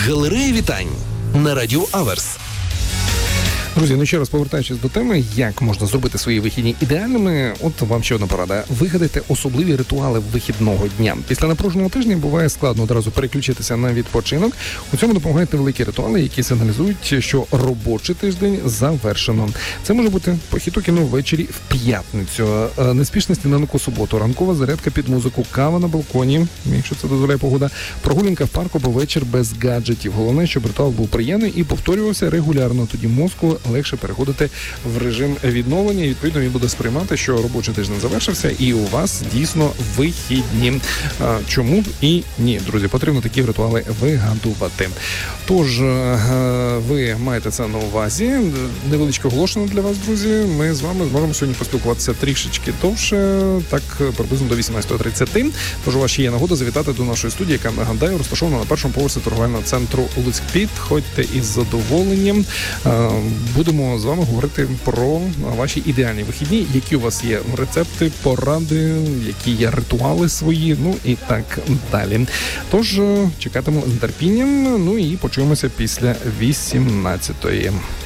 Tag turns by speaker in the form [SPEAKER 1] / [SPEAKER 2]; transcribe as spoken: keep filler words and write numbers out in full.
[SPEAKER 1] Галерея вітань на Радіо Аверс.
[SPEAKER 2] Друзі, ну ще раз повертаючись до теми, як можна зробити свої вихідні ідеальними, от вам ще одна порада. Вигадайте особливі ритуали вихідного дня. Після напруженого тижня буває складно одразу переключитися на відпочинок. У цьому допомагають невеликі ритуали, які сигналізують, що робочий тиждень завершено. Це може бути похід у кіно ввечері в п'ятницю, неспішний сніданок у суботу, ранкова зарядка під музику, кава на балконі, якщо це дозволяє погода, прогулянка в парку або вечір без гаджетів. Головне, щоб ритуал був приємний і повторювався регулярно. Тоді мозку легше переходити в режим відновлення, і відповідно він буде сприймати, що робочий тиждень завершився і у вас дійсно вихідні. Чому і ні, друзі, потрібно такі ритуали вигадувати. Тож, ви маєте це на увазі. Невеличке оголошення для вас, друзі. Ми з вами зможемо сьогодні поспілкуватися трішечки довше, так приблизно до вісімнадцятої тридцять. Тож у вас ще є нагода завітати до нашої студії, яка, нагадаю, розташована на першому поверсі торговельного центру Луцьк. Підходьте із задоволенням. Будемо з вами говорити про ваші ідеальні вихідні, які у вас є рецепти, поради, які є ритуали свої, ну і так далі. Тож, чекатимемо з нетерпінням, ну і почуємося після вісімнадцятої.